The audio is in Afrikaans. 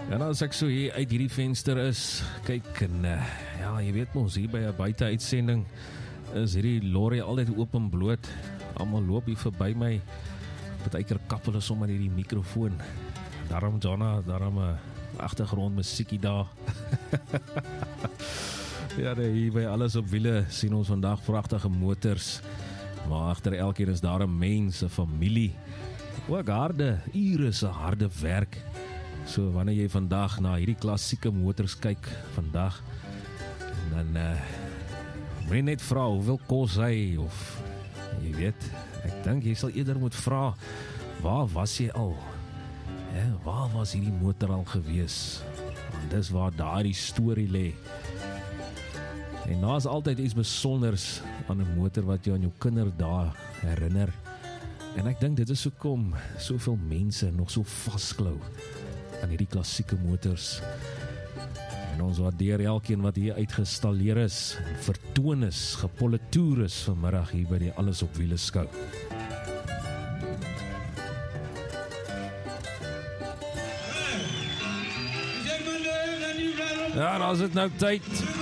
En as ek so hier uit hierdie venster is, kyk en ja, jy weet mos, hier by 'n buiteuitsending is hierdie lorry altyd oop en bloot. Almal loop hier verby my. Partykeer kappel is sommer hierdie mikrofoon. Daarom Jonna, daarom 'n agtergrondmusiekie daar. Ja, hier by Alles op Wiele sien ons vandag pragtige motors. Maar agter elkeen is daar 'n mens, 'n familie. Ook harde, ure se harde werk. So wanneer jy vandag na hierdie klassieke motors kyk vandag, dan moet jy net vra hoeveel kos hy, of jy weet, ek dink jy sal eerder moet vra, waar was jy al? Waar was hierdie motor al gewees? Want dis waar daardie storie lê. En daar is altyd iets besonders aan 'n motor wat jou aan jou kinderdae herinner. En ek dink dit is hoekom soveel mense nog so vasklou aan hierdie klassieke motors. En ons waardeer elkeen wat hier uitgestalleer is, vertoon is, gepolitoer is vanmiddag hier by die Alles op Wiele skou. Ja, dan is dit nou tyd